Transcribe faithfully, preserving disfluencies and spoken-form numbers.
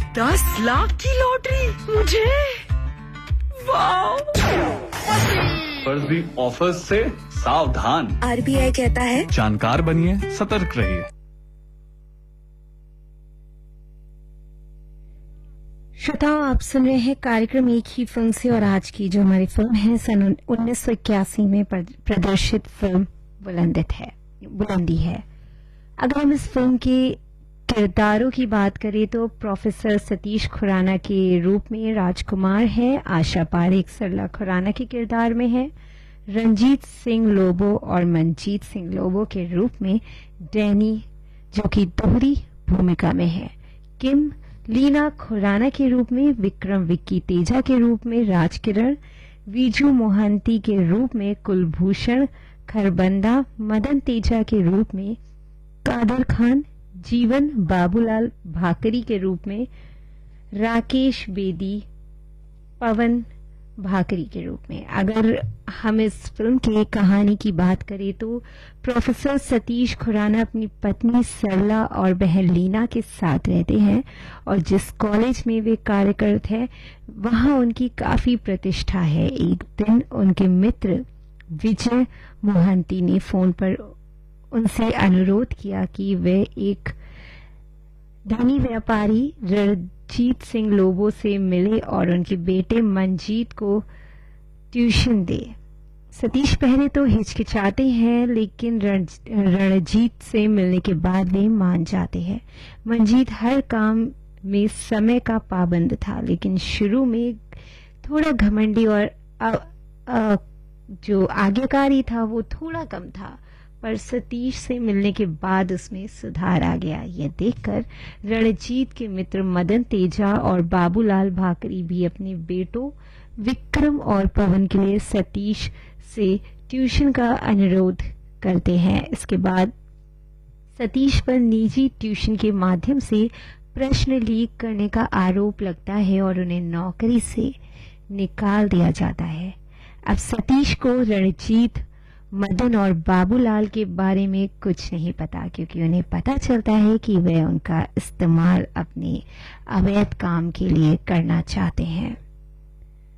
दस लाख की लॉटरी मुझे, वाह। फर्जी ऑफर्स से सावधान। आरबीआई कहता है जानकार बनिए, सतर्क रहिए। श्रोताओं, आप सुन रहे हैं कार्यक्रम एक ही फिल्म से, और आज की जो हमारी फिल्म है सन उन्नीस सौ इक्यासी में प्रदर्शित फिल्म बुलंदित है बुलंदी है। अगर हम इस फिल्म के किरदारों की बात करें तो प्रोफेसर सतीश खुराना के रूप में राजकुमार है, आशा पारेख सरला खुराना के किरदार में है, रंजीत सिंह लोबो और मनजीत सिंह लोबो के रूप में डैनी जो कि दोहरी भूमिका में है, किम लीना खुराना के रूप में, विक्रम विक्की तेजा के रूप में राजकिरण, वीजू मोहंती के रूप में कुलभूषण खरबंदा, मदन तेजा के रूप में कादर खान, जीवन बाबूलाल भाकरी के रूप में राकेश बेदी, पवन भाकरी के रूप में। अगर हम इस फिल्म की कहानी की बात करें तो प्रोफेसर सतीश खुराना अपनी पत्नी सरला और बहन लीना के साथ रहते हैं, और जिस कॉलेज में वे कार्यरत हैं वहां उनकी काफी प्रतिष्ठा है। एक दिन उनके मित्र विजय मोहंती ने फोन पर उनसे अनुरोध किया कि वे एक धनी व्यापारी रणजीत सिंह लोबो से मिले और उनके बेटे मनजीत को ट्यूशन दे। सतीश पहले तो हिचकिचाते हैं, लेकिन रणजीत से मिलने के बाद वे मान जाते हैं। मनजीत हर काम में समय का पाबंद था, लेकिन शुरू में थोड़ा घमंडी और आ, आ, जो आज्ञाकारी था वो थोड़ा कम था, पर सतीश से मिलने के बाद उसमें सुधार आ गया। यह देखकर रणजीत के मित्र मदन तेजा और बाबूलाल भाकरी भी अपने बेटों विक्रम और पवन के लिए सतीश से ट्यूशन का अनुरोध करते हैं। इसके बाद सतीश पर निजी ट्यूशन के माध्यम से प्रश्न लीक करने का आरोप लगता है और उन्हें नौकरी से निकाल दिया जाता है। अब सतीश को रणजीत, मदन और बाबूलाल के बारे में कुछ नहीं पता, क्योंकि उन्हें पता चलता है कि वे उनका इस्तेमाल अपने अवैध काम के लिए करना चाहते हैं।